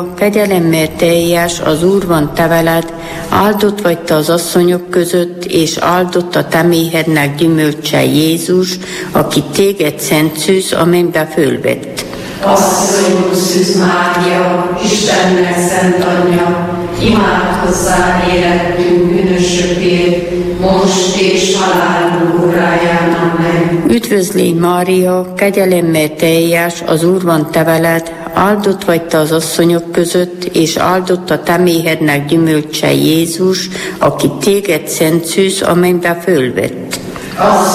kegyelemmel teljes, az Úr van te veled, áldott vagy te az asszonyok között, és áldott a te méhednek gyümölcse Jézus, aki téged szent szűz, a mennybe fölvett. Asszonyunk Szűz Mária, Istennek szent anyja, imádkozzál érettünk bűnösökért, most és halálunk óráján. Amen. Üdvözlégy Mária, kegyelemmel teljes, az Úr van te veled, áldott vagy te az asszonyok között, és áldott a te méhednek gyümölcse Jézus, aki téged szent szűz, a mennybe fölvett.